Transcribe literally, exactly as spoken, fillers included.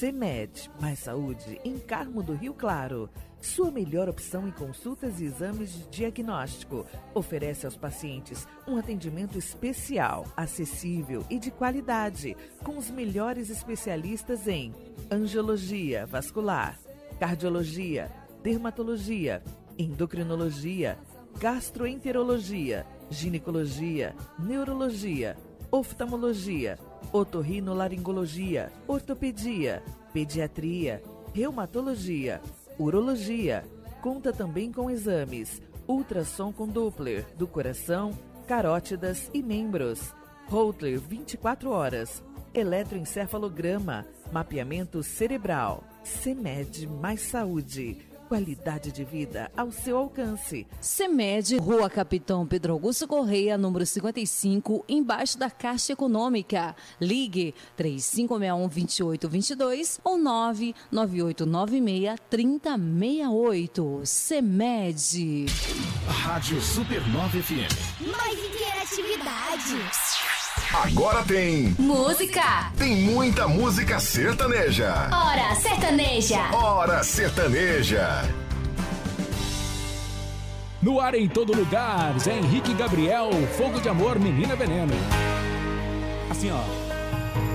CEMED, mais saúde, em Carmo do Rio Claro. Sua melhor opção em consultas e exames de diagnóstico. Oferece aos pacientes um atendimento especial, acessível e de qualidade, com os melhores especialistas em angiologia vascular, cardiologia, dermatologia, endocrinologia, gastroenterologia, ginecologia, neurologia, oftalmologia, otorrinolaringologia, ortopedia, pediatria, reumatologia, urologia. Conta também com exames ultrassom com Doppler do coração, carótidas e membros, Holter vinte e quatro horas, eletroencefalograma, mapeamento cerebral. CEMED mais saúde, qualidade de vida ao seu alcance. CEMED, Rua Capitão Pedro Augusto Correia, número cinquenta e cinco, embaixo da Caixa Econômica. Ligue três cinco seis um, dois oito dois dois ou nove nove oito nove seis, três zero seis oito. CEMED. Rádio Supernova F M. Mais interatividade. Agora tem música. Tem muita música sertaneja. Hora Sertaneja. Hora Sertaneja. No ar em todo lugar, Zé Henrique e Gabriel, Fogo de Amor, Menina Veneno. Assim, ó.